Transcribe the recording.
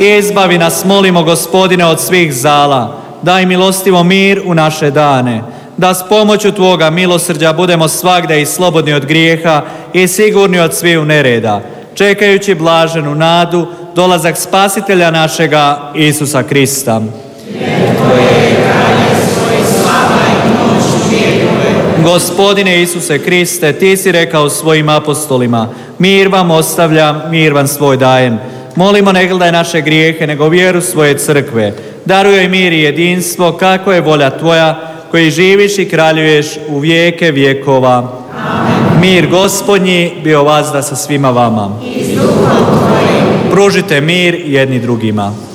Izbavi nas, molimo, Gospodine, od svih zala. Daj milostivo mir u naše dane. Da s pomoću Tvoga milosrđa budemo svagde i slobodni od grijeha i sigurni od sviju nereda, čekajući blaženu nadu, dolazak Spasitelja našega Isusa Krista. Gospodine Isuse Kriste, Ti si rekao svojim apostolima: mir vam ostavljam, mir vam svoj dajem. Molimo, ne gledaj naše grijehe, nego vjeru svoje crkve. Daruj joj mir i jedinstvo, kako je volja Tvoja, koji živiš i kraljuješ u vijeke vjekova. Amen. Mir Gospodnji bio vazda sa svima vama. Pružite mir jedni drugima.